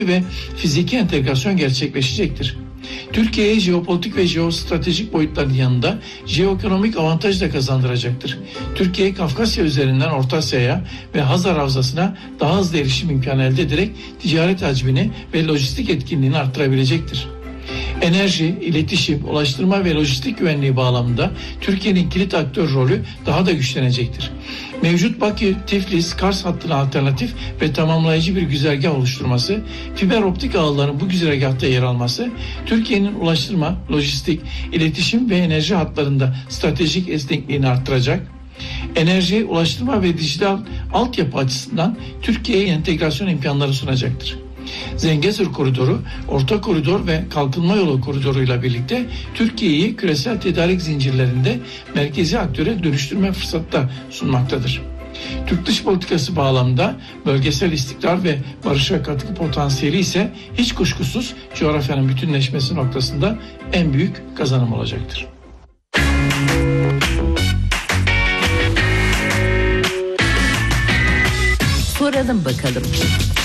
ve fiziki entegrasyon gerçekleşecektir. Türkiye'ye jeopolitik ve jeostratejik boyutların yanında jeoekonomik avantaj da kazandıracaktır. Türkiye, Kafkasya üzerinden Orta Asya'ya ve Hazar Havzası'na daha hızlı erişim imkanı elde ederek ticaret hacmini ve lojistik etkinliğini arttırabilecektir. Enerji, iletişim, ulaştırma ve lojistik güvenliği bağlamında Türkiye'nin kilit aktör rolü daha da güçlenecektir. Mevcut Bakü-Tiflis-Kars hattına alternatif ve tamamlayıcı bir güzergah oluşturması, fiber optik ağların bu güzergahta yer alması, Türkiye'nin ulaştırma, lojistik, iletişim ve enerji hatlarında stratejik esnekliğini arttıracak. Enerji, ulaştırma ve dijital altyapı açısından Türkiye'ye entegrasyon imkanları sunacaktır. Zengezur Koridoru, Orta Koridor ve Kalkınma Yolu Koridoru'yla birlikte Türkiye'yi küresel tedarik zincirlerinde merkezi aktöre dönüştürme fırsatı da sunmaktadır. Türk dış politikası bağlamında bölgesel istikrar ve barışa katkı potansiyeli ise hiç kuşkusuz coğrafyanın bütünleşmesi noktasında en büyük kazanım olacaktır. Soralım bakalım.